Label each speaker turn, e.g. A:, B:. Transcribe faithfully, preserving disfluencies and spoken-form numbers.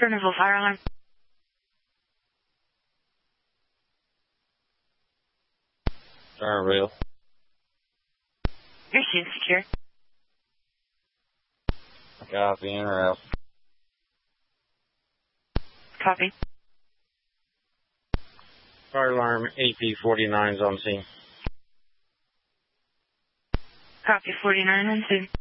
A: Affirmative, fire alarm.
B: Siren real.
A: Your scene secure.
B: Copy, in or out.
A: Copy.
B: Fire alarm A P forty-nine is on scene.
A: Copy, forty-nine on scene.